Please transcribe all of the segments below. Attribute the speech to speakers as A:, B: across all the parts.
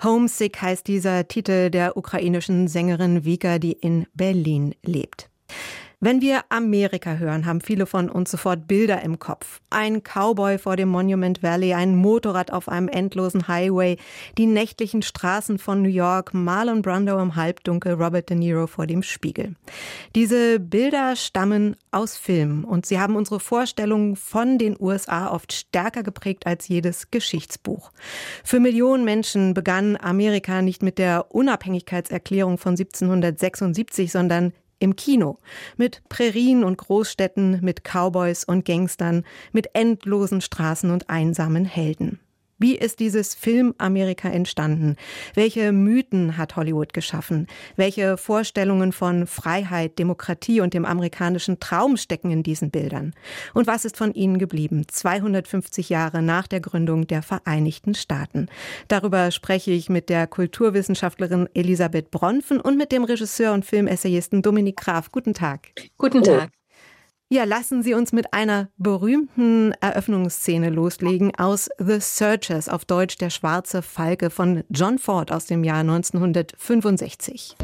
A: Homesick heißt dieser Titel der ukrainischen Sängerin Vika, die in Berlin lebt. Wenn wir Amerika hören, haben viele von uns sofort Bilder im Kopf. Ein Cowboy vor dem Monument Valley, ein Motorrad auf einem endlosen Highway, die nächtlichen Straßen von New York, Marlon Brando im Halbdunkel, Robert De Niro vor dem Spiegel. Diese Bilder stammen aus Filmen und sie haben unsere Vorstellungen von den USA oft stärker geprägt als jedes Geschichtsbuch. Für Millionen Menschen begann Amerika nicht mit der Unabhängigkeitserklärung von 1776, sondern im Kino, mit Prärien und Großstädten, mit Cowboys und Gangstern, mit endlosen Straßen und einsamen Helden. Wie ist dieses Film-Amerika entstanden? Welche Mythen hat Hollywood geschaffen? Welche Vorstellungen von Freiheit, Demokratie und dem amerikanischen Traum stecken in diesen Bildern? Und was ist von ihnen geblieben, 250 Jahre nach der Gründung der Vereinigten Staaten? Darüber spreche ich mit der Kulturwissenschaftlerin Elisabeth Bronfen und mit dem Regisseur und Filmessayisten Dominik Graf. Guten Tag.
B: Guten Tag.
A: Ja, lassen Sie uns mit einer berühmten Eröffnungsszene loslegen aus The Searchers, auf Deutsch Der schwarze Falke von John Ford aus dem Jahr 1965.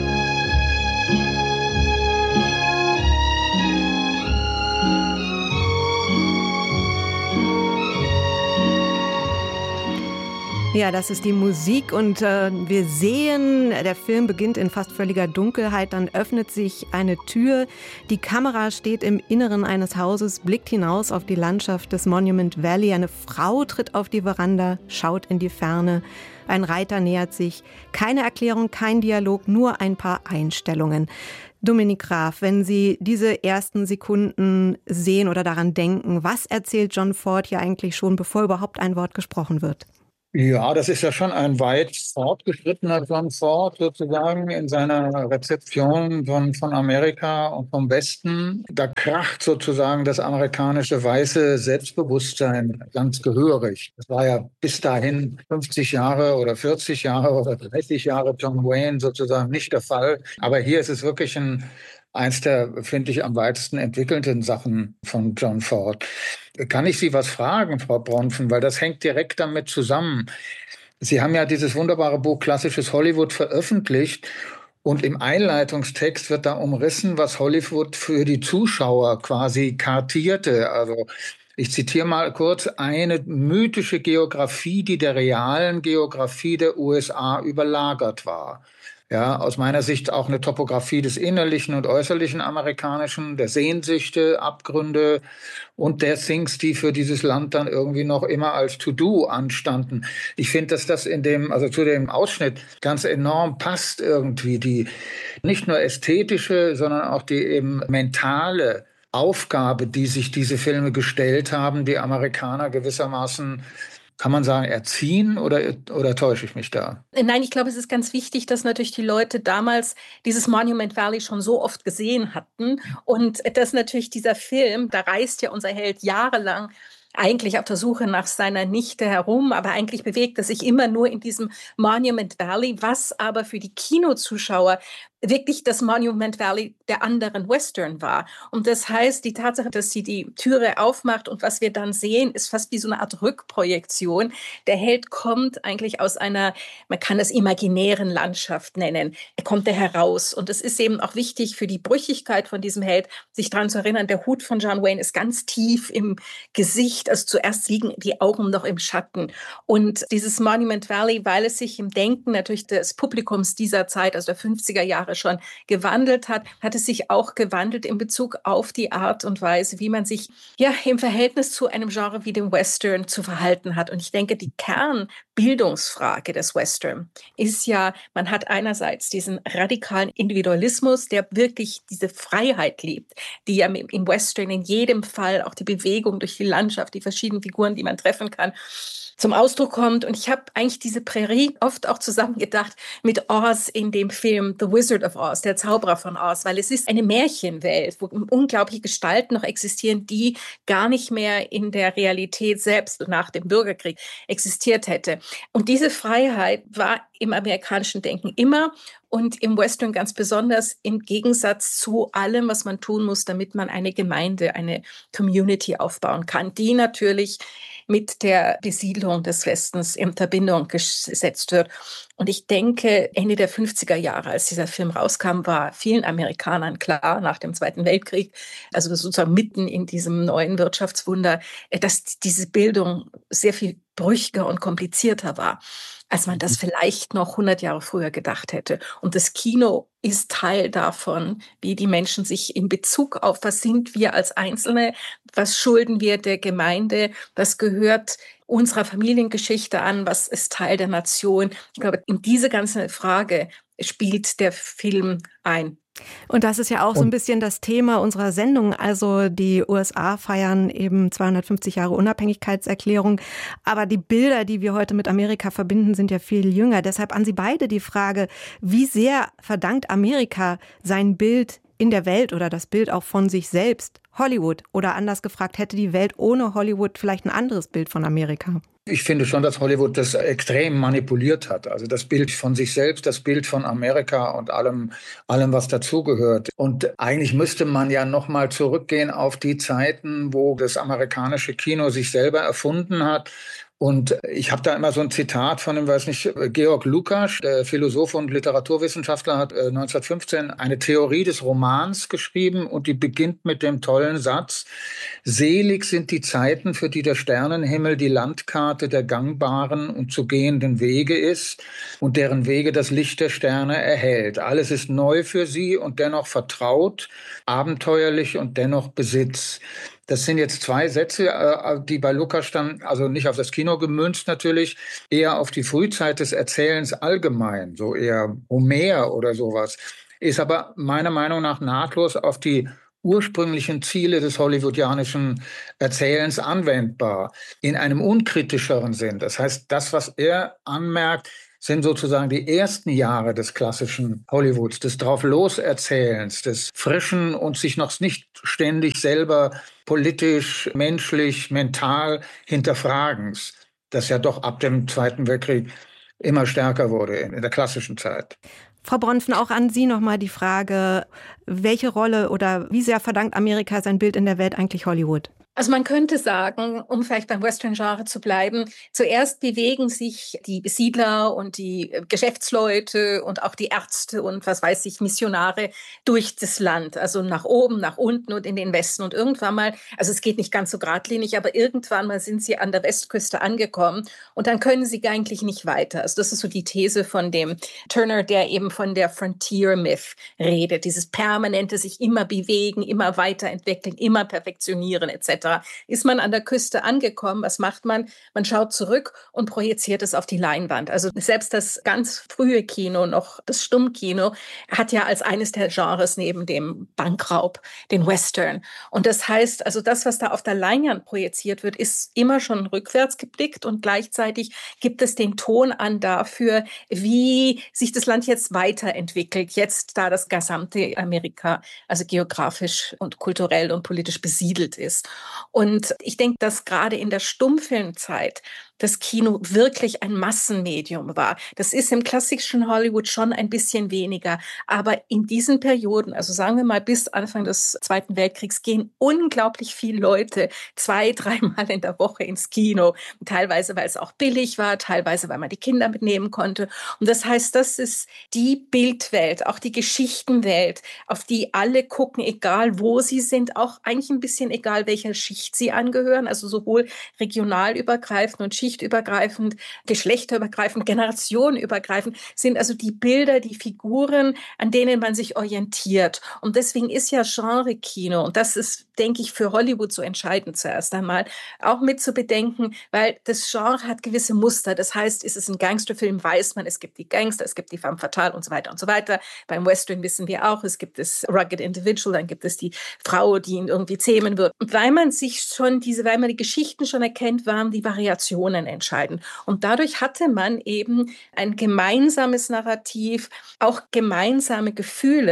A: Ja, das ist die Musik und wir sehen, der Film beginnt in fast völliger Dunkelheit, dann öffnet sich eine Tür, die Kamera steht im Inneren eines Hauses, blickt hinaus auf die Landschaft des Monument Valley, eine Frau tritt auf die Veranda, schaut in die Ferne, ein Reiter nähert sich, keine Erklärung, kein Dialog, nur ein paar Einstellungen. Dominik Graf, wenn Sie diese ersten Sekunden sehen oder daran denken, was erzählt John Ford hier eigentlich schon, bevor überhaupt ein Wort gesprochen wird?
B: Ja, das ist ja schon ein weit fortgeschrittener John Ford sozusagen in seiner Rezeption von Amerika und vom Westen. Da kracht sozusagen das amerikanische weiße Selbstbewusstsein ganz gehörig. Das war ja bis dahin 50 Jahre oder 40 Jahre oder 30 Jahre John Wayne sozusagen nicht der Fall. Aber hier ist es wirklich eins der, finde ich, am weitesten entwickelten Sachen von John Ford. Kann ich Sie was fragen, Frau Bronfen, weil das hängt direkt damit zusammen. Sie haben ja dieses wunderbare Buch Klassisches Hollywood veröffentlicht und im Einleitungstext wird da umrissen, was Hollywood für die Zuschauer quasi kartierte. Also ich zitiere mal kurz: eine mythische Geografie, die der realen Geografie der USA überlagert war. Ja, aus meiner Sicht auch eine Topografie des innerlichen und äußerlichen Amerikanischen, der Sehnsüchte, Abgründe und der Things, die für dieses Land dann irgendwie noch immer als To-Do anstanden. Ich finde, dass das also zu dem Ausschnitt ganz enorm passt irgendwie, die nicht nur ästhetische, sondern auch die eben mentale Aufgabe, die sich diese Filme gestellt haben, die Amerikaner gewissermaßen, kann man sagen, erziehen oder täusche ich mich da?
C: Nein, ich glaube, es ist ganz wichtig, dass natürlich die Leute damals dieses Monument Valley schon so oft gesehen hatten und dass natürlich dieser Film, da reist ja unser Held jahrelang eigentlich auf der Suche nach seiner Nichte herum, aber eigentlich bewegt er sich immer nur in diesem Monument Valley, was aber für die Kinozuschauer wirklich das Monument Valley der anderen Western war. Und das heißt, die Tatsache, dass sie die Türe aufmacht und was wir dann sehen, ist fast wie so eine Art Rückprojektion. Der Held kommt eigentlich aus einer, man kann es imaginären Landschaft nennen. Er kommt da heraus. Und es ist eben auch wichtig für die Brüchigkeit von diesem Held, sich daran zu erinnern, der Hut von John Wayne ist ganz tief im Gesicht. Also zuerst liegen die Augen noch im Schatten. Und dieses Monument Valley, weil es sich im Denken natürlich des Publikums dieser Zeit, also der 50er Jahre, schon gewandelt hat, hat es sich auch gewandelt in Bezug auf die Art und Weise, wie man sich ja im Verhältnis zu einem Genre wie dem Western zu verhalten hat. Und ich denke, die Kernbildungsfrage des Western ist ja, man hat einerseits diesen radikalen Individualismus, der wirklich diese Freiheit liebt, die ja im Western in jedem Fall auch die Bewegung durch die Landschaft, die verschiedenen Figuren, die man treffen kann, zum Ausdruck kommt. Und ich habe eigentlich diese Prärie oft auch zusammengedacht mit Oz in dem Film The Wizard of Oz, der Zauberer von Oz, weil es ist eine Märchenwelt, wo unglaubliche Gestalten noch existieren, die gar nicht mehr in der Realität selbst nach dem Bürgerkrieg existiert hätte. Und diese Freiheit war im amerikanischen Denken immer und im Western ganz besonders im Gegensatz zu allem, was man tun muss, damit man eine Gemeinde, eine Community aufbauen kann, die natürlich mit der Besiedlung des Westens in Verbindung gesetzt wird. Und ich denke, Ende der 50er Jahre, als dieser Film rauskam, war vielen Amerikanern klar, nach dem Zweiten Weltkrieg, also sozusagen mitten in diesem neuen Wirtschaftswunder, dass diese Bildung sehr viel brüchiger und komplizierter war, als man das vielleicht noch 100 Jahre früher gedacht hätte. Und das Kino ist Teil davon, wie die Menschen sich in Bezug auf, was sind wir als Einzelne, was schulden wir der Gemeinde, was gehört unserer Familiengeschichte an, was ist Teil der Nation. Ich glaube, in diese ganze Frage spielt der Film ein.
A: Und das ist ja auch so ein bisschen das Thema unserer Sendung. Also die USA feiern eben 250 Jahre Unabhängigkeitserklärung. Aber die Bilder, die wir heute mit Amerika verbinden, sind ja viel jünger. Deshalb an Sie beide die Frage, wie sehr verdankt Amerika sein Bild in der Welt oder das Bild auch von sich selbst Hollywood? Oder anders gefragt, hätte die Welt ohne Hollywood vielleicht ein anderes Bild von Amerika?
B: Ich finde schon, dass Hollywood das extrem manipuliert hat. Also das Bild von sich selbst, das Bild von Amerika und allem, was dazugehört. Und eigentlich müsste man ja noch mal zurückgehen auf die Zeiten, wo das amerikanische Kino sich selber erfunden hat. Und ich habe da immer so ein Zitat von dem, weiß nicht, Georg Lukács, der Philosoph und Literaturwissenschaftler, hat 1915 eine Theorie des Romans geschrieben und die beginnt mit dem tollen Satz: Selig sind die Zeiten, für die der Sternenhimmel die Landkarte der gangbaren und zu gehenden Wege ist und deren Wege das Licht der Sterne erhält. Alles ist neu für sie und dennoch vertraut, abenteuerlich und dennoch Besitz. Das sind jetzt zwei Sätze, die bei Lukács dann, also nicht auf das Kino gemünzt natürlich, eher auf die Frühzeit des Erzählens allgemein, so eher Homer oder sowas, ist aber meiner Meinung nach nahtlos auf die ursprünglichen Ziele des hollywoodianischen Erzählens anwendbar, in einem unkritischeren Sinn. Das heißt, das, was er anmerkt, sind sozusagen die ersten Jahre des klassischen Hollywoods, des Draufloserzählens, des frischen und sich noch nicht ständig selber politisch, menschlich, mental hinterfragens, das ja doch ab dem Zweiten Weltkrieg immer stärker wurde in der klassischen Zeit.
A: Frau Bronfen, auch an Sie nochmal die Frage, welche Rolle oder wie sehr verdankt Amerika sein Bild in der Welt eigentlich Hollywood?
C: Also man könnte sagen, um vielleicht beim Western-Genre zu bleiben, zuerst bewegen sich die Besiedler und die Geschäftsleute und auch die Ärzte und was weiß ich, Missionare durch das Land, also nach oben, nach unten und in den Westen. Und irgendwann mal, also es geht nicht ganz so geradlinig, aber irgendwann mal sind sie an der Westküste angekommen und dann können sie eigentlich nicht weiter. Also das ist so die These von dem Turner, der eben von der Frontier Myth redet, dieses permanente sich immer bewegen, immer weiterentwickeln, immer perfektionieren etc. Ist man an der Küste angekommen, was macht man? Man schaut zurück und projiziert es auf die Leinwand. Also selbst das ganz frühe Kino, noch das Stummkino, hat ja als eines der Genres neben dem Bankraub den Western. Und das heißt, also das, was da auf der Leinwand projiziert wird, ist immer schon rückwärts geblickt und gleichzeitig gibt es den Ton an dafür, wie sich das Land jetzt weiterentwickelt, jetzt da das gesamte Amerika, also geografisch und kulturell und politisch besiedelt ist. Und ich denke, dass gerade in der Stummfilmzeit das Kino wirklich ein Massenmedium war. Das ist im klassischen Hollywood schon ein bisschen weniger. Aber in diesen Perioden, also sagen wir mal bis Anfang des Zweiten Weltkriegs, gehen unglaublich viele Leute 2-3 Mal in der Woche ins Kino. Teilweise, weil es auch billig war, teilweise, weil man die Kinder mitnehmen konnte. Und das heißt, das ist die Bildwelt, auch die Geschichtenwelt, auf die alle gucken, egal wo sie sind, auch eigentlich ein bisschen egal, welcher Schicht sie angehören, also sowohl regionalübergreifend und schichtübergreifend, geschlechterübergreifend, generationenübergreifend, sind also die Bilder, die Figuren, an denen man sich orientiert. Und deswegen ist ja Genre-Kino, und das ist, denke ich, für Hollywood so entscheidend zuerst einmal, auch mit zu bedenken, weil das Genre hat gewisse Muster. Das heißt, ist es ein Gangsterfilm, weiß man, es gibt die Gangster, es gibt die femme fatale und so weiter und so weiter. Beim Western wissen wir auch, es gibt das Rugged Individual, dann gibt es die Frau, die ihn irgendwie zähmen wird. Und weil man die Geschichten schon erkennt, waren die Variationen entscheidend. Und dadurch hatte man eben ein gemeinsames Narrativ, auch gemeinsame Gefühle,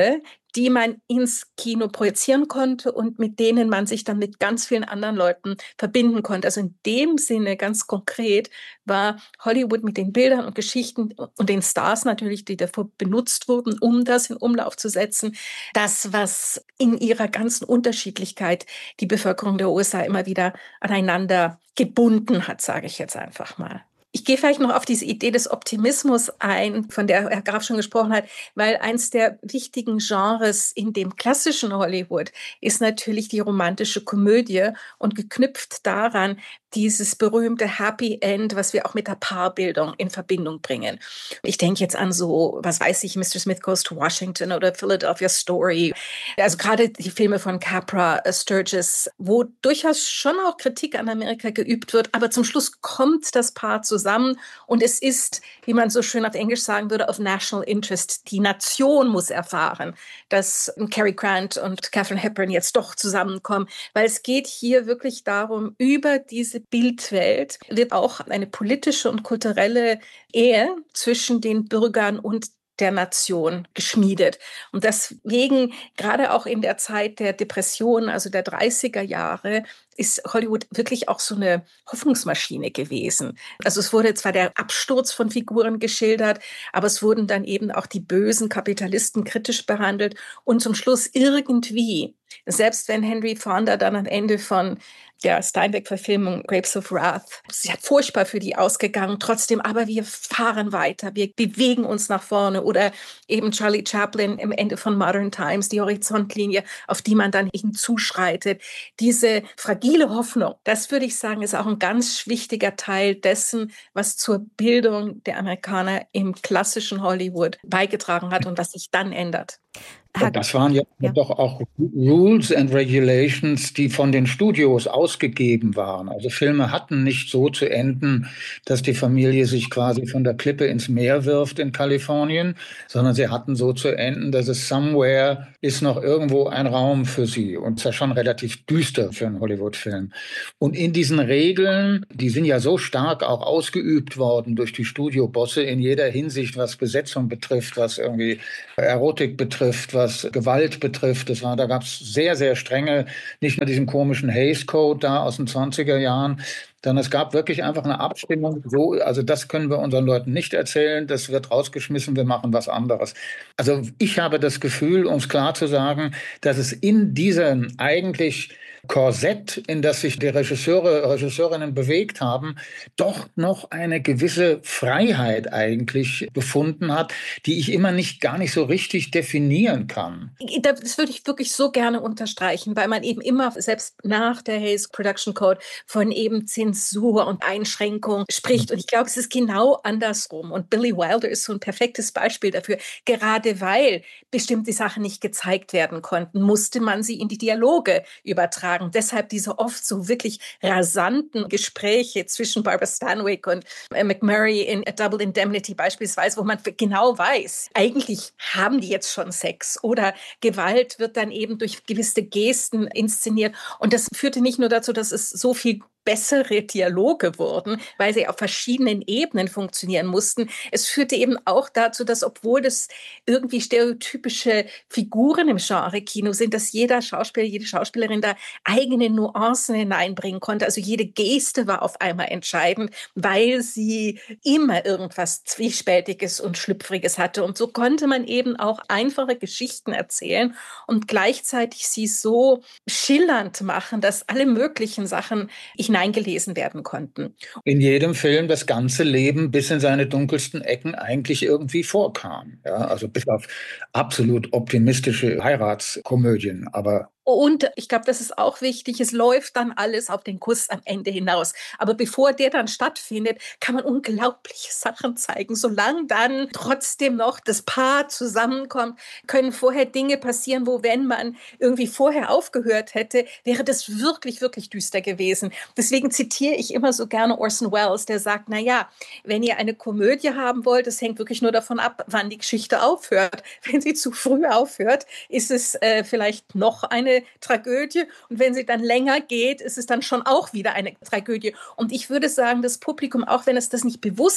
C: die man ins Kino projizieren konnte und mit denen man sich dann mit ganz vielen anderen Leuten verbinden konnte. Also in dem Sinne ganz konkret war Hollywood mit den Bildern und Geschichten und den Stars natürlich, die davor benutzt wurden, um das in Umlauf zu setzen, das, was in ihrer ganzen Unterschiedlichkeit die Bevölkerung der USA immer wieder aneinander gebunden hat, sage ich jetzt einfach mal. Ich gehe vielleicht noch auf diese Idee des Optimismus ein, von der Herr Graf schon gesprochen hat, weil eins der wichtigen Genres in dem klassischen Hollywood ist natürlich die romantische Komödie und geknüpft daran dieses berühmte Happy End, was wir auch mit der Paarbildung in Verbindung bringen. Ich denke jetzt an so, was weiß ich, Mr. Smith Goes to Washington oder Philadelphia Story. Also gerade die Filme von Capra, Sturgis, wo durchaus schon auch Kritik an Amerika geübt wird, aber zum Schluss kommt das Paar zusammen und es ist, wie man so schön auf Englisch sagen würde, of national interest. Die Nation muss erfahren, dass Cary Grant und Katharine Hepburn jetzt doch zusammenkommen, weil es geht hier wirklich darum, über diese Bildwelt wird auch eine politische und kulturelle Ehe zwischen den Bürgern und der Nation geschmiedet. Und deswegen, gerade auch in der Zeit der Depression, also der 30er Jahre, ist Hollywood wirklich auch so eine Hoffnungsmaschine gewesen. Also es wurde zwar der Absturz von Figuren geschildert, aber es wurden dann eben auch die bösen Kapitalisten kritisch behandelt und zum Schluss irgendwie, selbst wenn Henry Fonda dann am Ende von der Steinbeck-Verfilmung Grapes of Wrath, es ist ja furchtbar für die ausgegangen, trotzdem, aber wir fahren weiter, wir bewegen uns nach vorne. Oder eben Charlie Chaplin im Ende von Modern Times, die Horizontlinie, auf die man dann hinzuschreitet. Diese fragile Hoffnung, das würde ich sagen, ist auch ein ganz wichtiger Teil dessen, was zur Bildung der Amerikaner im klassischen Hollywood beigetragen hat und was sich dann ändert.
B: Und das waren ja doch auch Rules and Regulations, die von den Studios ausgegeben waren. Also Filme hatten nicht so zu enden, dass die Familie sich quasi von der Klippe ins Meer wirft in Kalifornien, sondern sie hatten so zu enden, dass es somewhere ist noch irgendwo ein Raum für sie. Und das ist ja schon relativ düster für einen Hollywood-Film. Und in diesen Regeln, die sind ja so stark auch ausgeübt worden durch die Studiobosse in jeder Hinsicht, was Besetzung betrifft, was irgendwie Erotik betrifft, was Gewalt betrifft. Da gab es sehr, sehr strenge, nicht nur diesen komischen Hays Code da aus den 20er Jahren, sondern es gab wirklich einfach eine Abstimmung. So, also das können wir unseren Leuten nicht erzählen, das wird rausgeschmissen, wir machen was anderes. Also ich habe das Gefühl, um es klar zu sagen, dass es in diesem eigentlich Korsett, in das sich die Regisseurinnen bewegt haben, doch noch eine gewisse Freiheit eigentlich befunden hat, die ich immer gar nicht so richtig definieren kann.
C: Das würde ich wirklich so gerne unterstreichen, weil man eben immer, selbst nach der Hays Production Code, von eben Zensur und Einschränkung spricht. Und ich glaube, es ist genau andersrum. Und Billy Wilder ist so ein perfektes Beispiel dafür. Gerade weil bestimmte Sachen nicht gezeigt werden konnten, musste man sie in die Dialoge übertragen. Deshalb diese oft so wirklich rasanten Gespräche zwischen Barbara Stanwyck und McMurray in A Double Indemnity beispielsweise, wo man genau weiß, eigentlich haben die jetzt schon Sex oder Gewalt wird dann eben durch gewisse Gesten inszeniert. Und das führte nicht nur dazu, dass es so viel bessere Dialoge wurden, weil sie auf verschiedenen Ebenen funktionieren mussten. Es führte eben auch dazu, dass, obwohl das irgendwie stereotypische Figuren im Genre-Kino sind, dass jeder Schauspieler, jede Schauspielerin da eigene Nuancen hineinbringen konnte. Also jede Geste war auf einmal entscheidend, weil sie immer irgendwas Zwiespältiges und Schlüpfriges hatte. Und so konnte man eben auch einfache Geschichten erzählen und gleichzeitig sie so schillernd machen, dass alle möglichen Sachen hineingelesen werden konnten.
B: In jedem Film das ganze Leben bis in seine dunkelsten Ecken eigentlich irgendwie vorkam. Ja, also bis auf absolut optimistische Heiratskomödien. Aber
C: Und ich glaube, das ist auch wichtig, es läuft dann alles auf den Kuss am Ende hinaus. Aber bevor der dann stattfindet, kann man unglaubliche Sachen zeigen. Solange dann trotzdem noch das Paar zusammenkommt, können vorher Dinge passieren, wo, wenn man irgendwie vorher aufgehört hätte, wäre das wirklich, wirklich düster gewesen. Deswegen zitiere ich immer so gerne Orson Welles, der sagt, na ja, wenn ihr eine Komödie haben wollt, das hängt wirklich nur davon ab, wann die Geschichte aufhört. Wenn sie zu früh aufhört, ist es vielleicht noch eine Tragödie. Und wenn sie dann länger geht, ist es dann schon auch wieder eine Tragödie. Und ich würde sagen, das Publikum, auch wenn es das nicht bewusst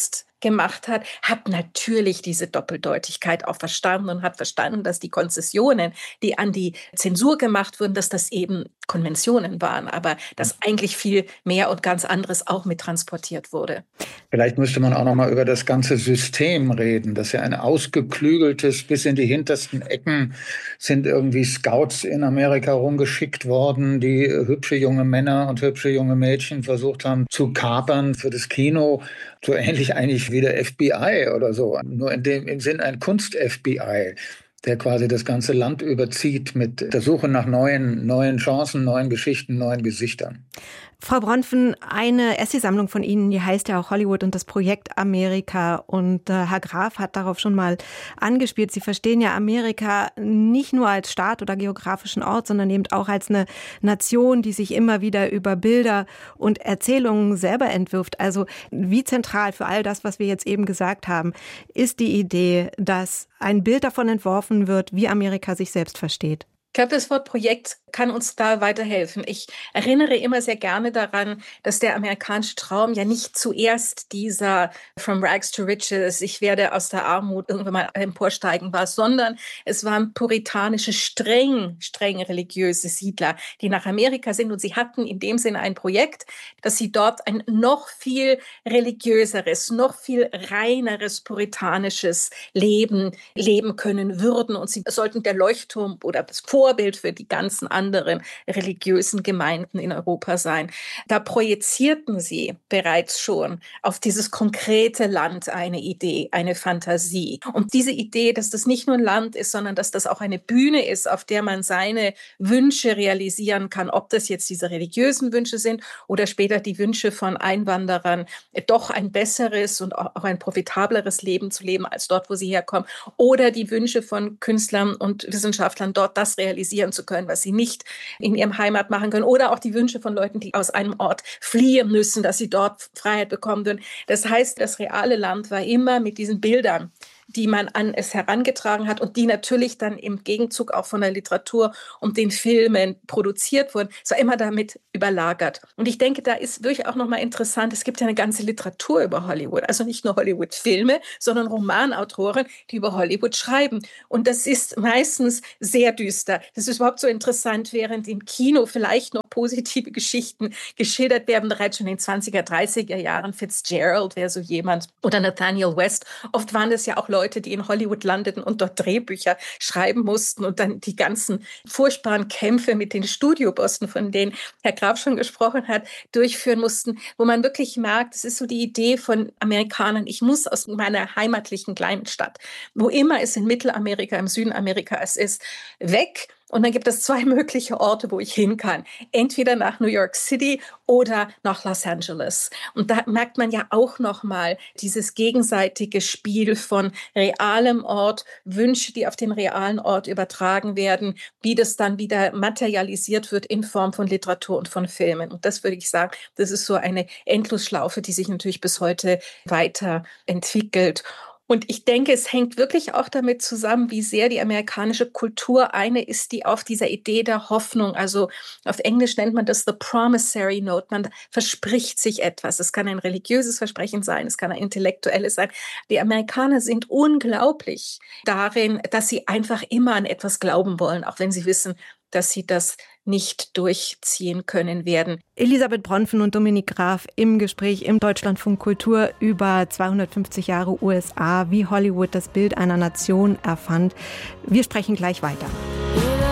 C: gemacht hat natürlich diese Doppeldeutigkeit auch verstanden und hat verstanden, dass die Konzessionen, die an die Zensur gemacht wurden, dass das eben Konventionen waren, aber dass eigentlich viel mehr und ganz anderes auch mit transportiert wurde.
B: Vielleicht müsste man auch noch mal über das ganze System reden. Das ist ja ein ausgeklügeltes, bis in die hintersten Ecken sind irgendwie Scouts in Amerika rumgeschickt worden, die hübsche junge Männer und hübsche junge Mädchen versucht haben zu kapern für das Kino. So ähnlich eigentlich wie der FBI oder so. Nur im Sinn ein Kunst-FBI, der quasi das ganze Land überzieht mit der Suche nach neuen Chancen, neuen Geschichten, neuen Gesichtern.
A: Frau Bronfen, eine Essaysammlung von Ihnen, die heißt ja auch Hollywood und das Projekt Amerika. Und Herr Graf hat darauf schon mal angespielt. Sie verstehen ja Amerika nicht nur als Staat oder geografischen Ort, sondern eben auch als eine Nation, die sich immer wieder über Bilder und Erzählungen selber entwirft. Also wie zentral für all das, was wir jetzt eben gesagt haben, ist die Idee, dass ein Bild davon entworfen wird, wie Amerika sich selbst versteht?
C: Ich glaube, das Wort Projekt kann uns da weiterhelfen. Ich erinnere immer sehr gerne daran, dass der amerikanische Traum ja nicht zuerst dieser From Rags to Riches, ich werde aus der Armut irgendwann mal emporsteigen war, sondern es waren puritanische, streng religiöse Siedler, die nach Amerika sind und sie hatten in dem Sinne ein Projekt, dass sie dort ein noch viel religiöseres, noch viel reineres puritanisches Leben leben können würden und sie sollten der Leuchtturm oder das Vorbild für die ganzen anderen religiösen Gemeinden in Europa sein. Da projizierten sie bereits schon auf dieses konkrete Land eine Idee, eine Fantasie. Und diese Idee, dass das nicht nur ein Land ist, sondern dass das auch eine Bühne ist, auf der man seine Wünsche realisieren kann, ob das jetzt diese religiösen Wünsche sind oder später die Wünsche von Einwanderern, doch ein besseres und auch ein profitableres Leben zu leben als dort, wo sie herkommen, oder die Wünsche von Künstlern und Wissenschaftlern, dort das realisieren zu können, was sie nicht in ihrem Heimat machen können, oder auch die Wünsche von Leuten, die aus einem Ort fliehen müssen, dass sie dort Freiheit bekommen würden. Das heißt, das reale Land war immer mit diesen Bildern, die man an es herangetragen hat und die natürlich dann im Gegenzug auch von der Literatur und den Filmen produziert wurden, es war immer damit überlagert. Und ich denke, da ist wirklich auch nochmal interessant, es gibt ja eine ganze Literatur über Hollywood, also nicht nur Hollywood-Filme, sondern Romanautoren, die über Hollywood schreiben. Und das ist meistens sehr düster. Das ist überhaupt so interessant, während im Kino vielleicht noch positive Geschichten geschildert werden, bereits schon in den 20er, 30er Jahren. Fitzgerald wäre so jemand oder Nathaniel West. Oft waren es ja auch Leute, die in Hollywood landeten und dort Drehbücher schreiben mussten und dann die ganzen furchtbaren Kämpfe mit den Studiobossen, von denen Herr Graf schon gesprochen hat, durchführen mussten, wo man wirklich merkt, es ist so die Idee von Amerikanern, ich muss aus meiner heimatlichen kleinen Stadt, wo immer es in Mittelamerika, im Süden Amerika es ist, weg. Und dann gibt es 2 mögliche Orte, wo ich hin kann. Entweder nach New York City oder nach Los Angeles. Und da merkt man ja auch nochmal dieses gegenseitige Spiel von realem Ort, Wünsche, die auf den realen Ort übertragen werden, wie das dann wieder materialisiert wird in Form von Literatur und von Filmen. Und das würde ich sagen, das ist so eine Endlosschlaufe, die sich natürlich bis heute weiterentwickelt. Und ich denke, es hängt wirklich auch damit zusammen, wie sehr die amerikanische Kultur eine ist, die auf dieser Idee der Hoffnung, also auf Englisch nennt man das the promissory note, man verspricht sich etwas. Es kann ein religiöses Versprechen sein, es kann ein intellektuelles sein. Die Amerikaner sind unglaublich darin, dass sie einfach immer an etwas glauben wollen, auch wenn sie wissen, dass sie das nicht durchziehen können werden.
A: Elisabeth Bronfen und Dominik Graf im Gespräch im Deutschlandfunk Kultur über 250 Jahre USA, wie Hollywood das Bild einer Nation erfand. Wir sprechen gleich weiter.